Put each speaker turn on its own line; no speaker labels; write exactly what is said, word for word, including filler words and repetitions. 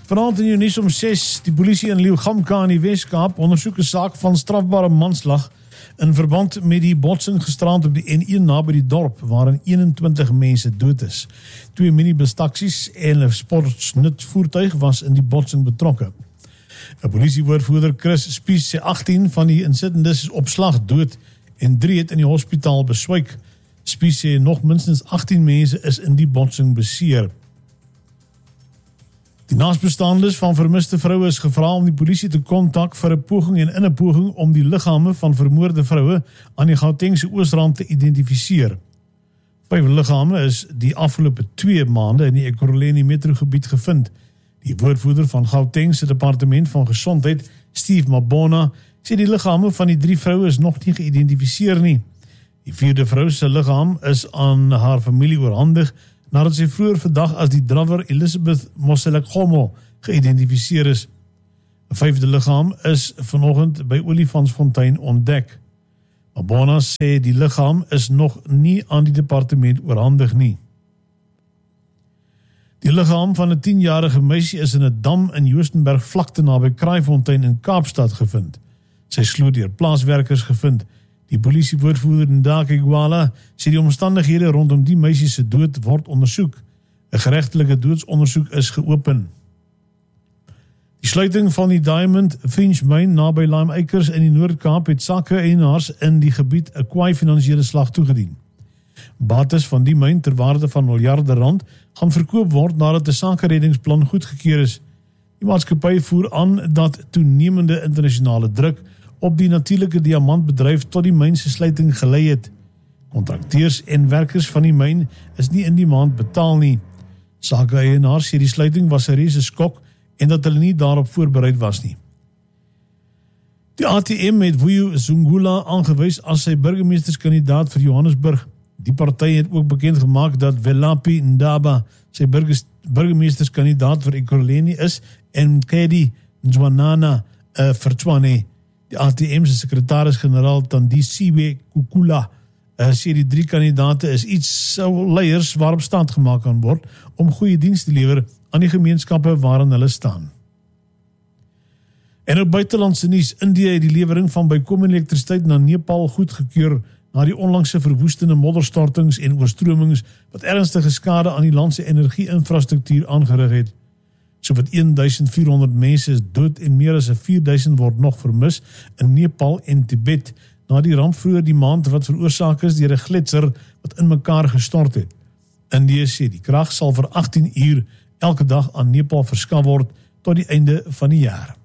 Vanaand in jou nuus om ses, die polisie in Leeugamka in die Weskaap ondersoek 'n saak van strafbare manslag in verband met die botsing gisterand op die N een naby die dorp, waarin eenentwintig mense dood is. Twee minibus taksies en 'n sportsnutvoertuig was in die botsing betrokke. 'n Polisiewoordvoerder Chris Spies sê agttien van die insittendes is op slag dood en drie het in die hospitaal beswyk. Spies sê nog minstens agttien mense is in die botsing beseer. Die naasbestaandes van vermiste vroue is gevra om die polisie te kontak vir 'n poging en in 'n poging om die liggame van vermoorde vroue aan die Gautengse Oosrand te identifiseer. Vyf liggame is die afgelope twee maande in die Ekurhuleni metrogebied gevind. Die woordvoerder van Gautengse Departement van Gesondheid, Steve Mabona, sê die liggame van die drie vroue is nog nie geïdentifiseer nie. Die vierde vrou se liggaam is aan haar familie oorhandig nadat sy vroeër vandag as die drawer Elizabeth Moselekgomo geïdentifiseer is. 'n Vyfde liggaam is vanoggend by Olifantsfontein ontdek. Mabona sê die liggaam is nog nie aan die departement oorhandig nie. Die liggaam van 'n tienjarige meisie is in 'n dam in Joostenberg vlakte naby Kraaifontein in Kaapstad gevind. Sy is glo deur plaaswerkers gevind. Die polisiewoordvoerder Ndaki Gwala sê die omstandighede rondom die meisie se dood word ondersoek. 'n Geregtelike doodsondersoek is geopen. Die sluiting van die Diamond Finch myn naby Lime Acres in die Noord-Kaap het sake-eienaars in die gebied 'n kwaai finansiële slag toegedien. Bates van die myn ter waarde van miljarde rand gaan verkoop word nadat 'n sakereddingsplan goedgekeur is. Die maatskappy voer aan dat toenemende internasionale druk op die natuurlike diamantbedryf tot die myn se sluiting gelei het. Kontrakteurs en werkers van die myn is nie in die maand betaal nie. Sake-eienaars sê die sluiting was 'n reuse skok en dat hulle nie daarop voorbereid was nie. Die A T M het Vuyo Zungula aangewys as sy burgemeesterskandidaat vir Johannesburg. Die party het ook bekend gemaak dat Velapi Ndaba sy burgers, burgemeesterskandidaat vir Ekurhuleni is en Mkhedi Njwanana uh, vir Tshwane. Die A T M se sekretaris-generaal Tandisiwe Kukula uh, sê die drie kandidate is iets sou leiers waarop stand gemaak kan word om goeie diens te lewer aan die gemeenskappe waarin hulle staan. En op buitelandse nuus, India het die lewering van bykomende elektrisiteit na Nepal goedgekeur na die onlangse verwoestende modderstortings en oorstromings wat ernstige skade aan die land se energie-infrastruktuur aangerig het. Sowat duisend vier honderd mense is dood en meer as vier duisend word nog vermis in Nepal en Tibet na die ramp vroeër die maand wat veroorsaak is deur 'n gletsjer wat in mekaar gestort het. India sê die krag sal vir agttien uur elke dag aan Nepal verskaf word tot die einde van die jaar.